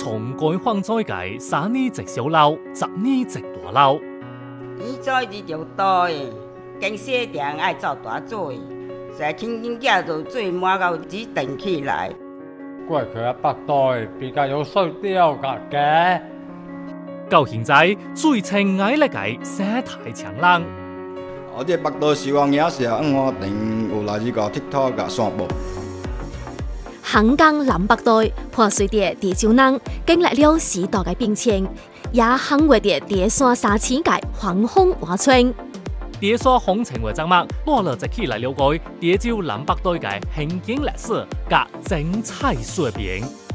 從改放災界3年直小樓，10年直大樓。 以早日就多誒，經小店愛做大做誒，才輕輕夾到水滿到只等起來。 過去嘅北代比較有水調嘅。 到現在最親愛的個生態長廊。 我哋北代希望也是我定有來呢個 TikTok 嘅散步。 香港南北代破碎的地球人經歷了時代嘅變遷，也肯為的地山沙淺界橫風劃春。 地山風情為節目，多了一起來了解地球南北代嘅興建歷史及精彩說明。